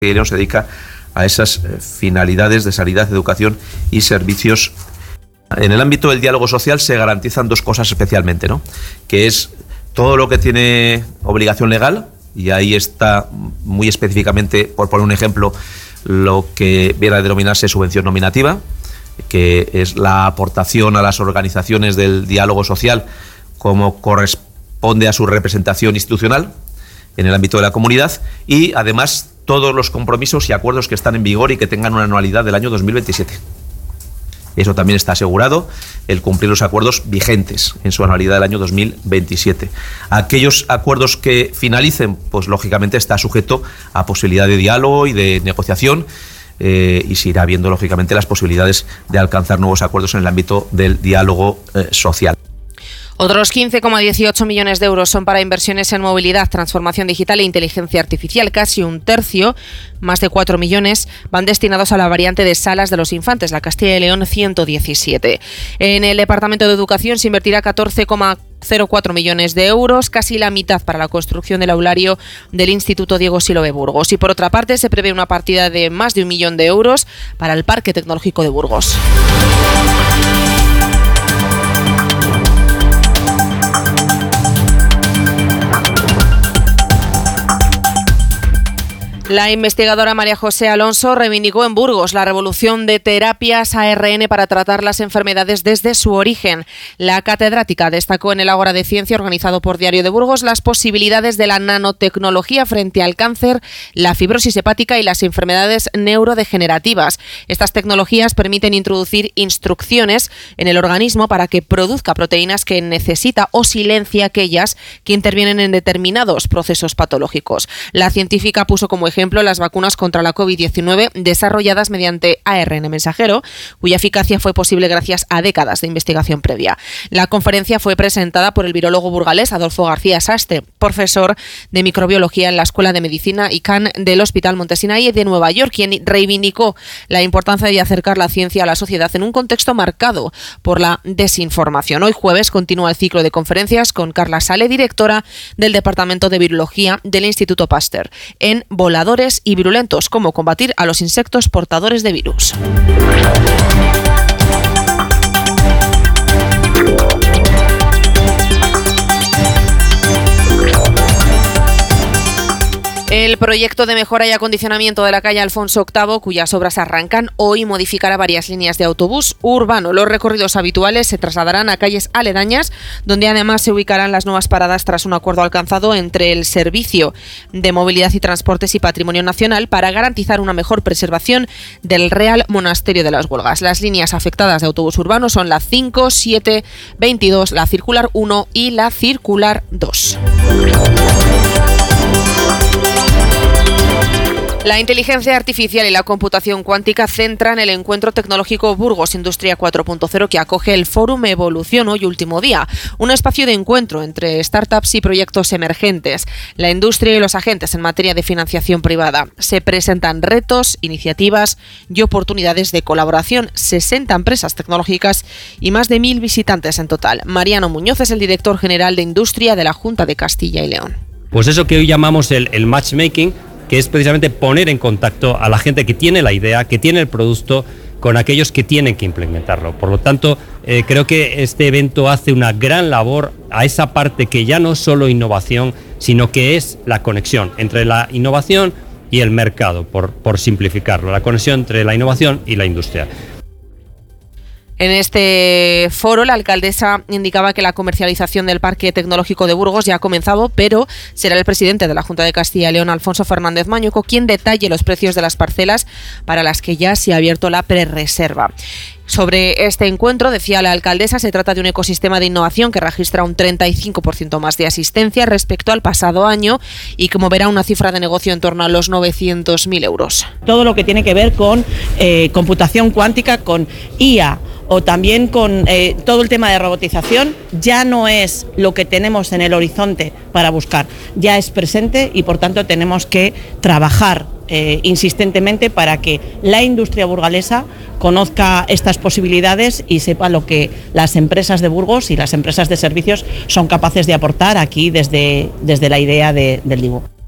que se dedica a esas finalidades de sanidad, educación y servicios. En el ámbito del diálogo social se garantizan dos cosas especialmente, ¿no? Que es todo lo que tiene obligación legal, y ahí está muy específicamente, por poner un ejemplo, lo que viene a denominarse subvención nominativa, que es la aportación a las organizaciones del diálogo social como corresponde a su representación institucional en el ámbito de la comunidad, y además todos los compromisos y acuerdos que están en vigor y que tengan una anualidad del año 2027. Eso también está asegurado, el cumplir los acuerdos vigentes en su anualidad del año 2027. Aquellos acuerdos que finalicen, pues lógicamente está sujeto a posibilidad de diálogo y de negociación, y se irá viendo lógicamente las posibilidades de alcanzar nuevos acuerdos en el ámbito del diálogo social. Otros 15,18 millones de euros son para inversiones en movilidad, transformación digital e inteligencia artificial. Casi un tercio, más de 4 millones, van destinados a la variante de Salas de los Infantes, la Castilla y León 117. En el Departamento de Educación se invertirá 14,04 millones de euros, casi la mitad para la construcción del aulario del Instituto Diego Siloé Burgos. Y por otra parte se prevé una partida de más de 1 millón de euros para el Parque Tecnológico de Burgos. La investigadora María José Alonso reivindicó en Burgos la revolución de terapias ARN para tratar las enfermedades desde su origen. La catedrática destacó en el Ágora de Ciencia organizado por Diario de Burgos las posibilidades de la nanotecnología frente al cáncer, la fibrosis hepática y las enfermedades neurodegenerativas. Estas tecnologías permiten introducir instrucciones en el organismo para que produzca proteínas que necesita o silencia aquellas que intervienen en determinados procesos patológicos. La científica puso como ejemplo las vacunas contra la COVID-19 desarrolladas mediante ARN mensajero, cuya eficacia fue posible gracias a décadas de investigación previa. La conferencia fue presentada por el virólogo burgalés Adolfo García Sastre, profesor de microbiología en la Escuela de Medicina ICANN del Hospital Montesinaí de Nueva York, quien reivindicó la importancia de acercar la ciencia a la sociedad en un contexto marcado por la desinformación. Hoy jueves continúa el ciclo de conferencias con Carla Sale, directora del Departamento de Virología del Instituto Pasteur, en Voladores y virulentos, cómo combatir a los insectos portadores de virus. El proyecto de mejora y acondicionamiento de la calle Alfonso VIII, cuyas obras arrancan hoy, modificará varias líneas de autobús urbano. Los recorridos habituales se trasladarán a calles aledañas, donde además se ubicarán las nuevas paradas tras un acuerdo alcanzado entre el Servicio de Movilidad y Transportes y Patrimonio Nacional para garantizar una mejor preservación del Real Monasterio de las Huelgas. Las líneas afectadas de autobús urbano son la 5, 7, 22, la Circular 1 y la Circular 2. La inteligencia artificial y la computación cuántica centran el encuentro tecnológico Burgos Industria 4.0 que acoge el Fórum Evolución hoy último día, un espacio de encuentro entre startups y proyectos emergentes, la industria y los agentes en materia de financiación privada. Se presentan retos, iniciativas y oportunidades de colaboración, 60 empresas tecnológicas y más de 1.000 visitantes en total. Mariano Muñoz es el director general de Industria de la Junta de Castilla y León. Pues eso que hoy llamamos el matchmaking, que es precisamente poner en contacto a la gente que tiene la idea, que tiene el producto, con aquellos que tienen que implementarlo. Por lo tanto, creo que este evento hace una gran labor a esa parte que ya no es solo innovación, sino que es la conexión entre la innovación y el mercado, por simplificarlo, la conexión entre la innovación y la industria. En este foro, la alcaldesa indicaba que la comercialización del Parque Tecnológico de Burgos ya ha comenzado, pero será el presidente de la Junta de Castilla y León, Alfonso Fernández Mañueco, quien detalle los precios de las parcelas para las que ya se ha abierto la prerreserva. Sobre este encuentro, decía la alcaldesa, se trata de un ecosistema de innovación que registra un 35% más de asistencia respecto al pasado año y que moverá una cifra de negocio en torno a los 900.000 euros. Todo lo que tiene que ver con computación cuántica, con IA, o también con todo el tema de robotización, ya no es lo que tenemos en el horizonte para buscar, ya es presente y por tanto tenemos que trabajar insistentemente para que la industria burgalesa conozca estas posibilidades y sepa lo que las empresas de Burgos y las empresas de servicios son capaces de aportar aquí desde la idea del DIBU.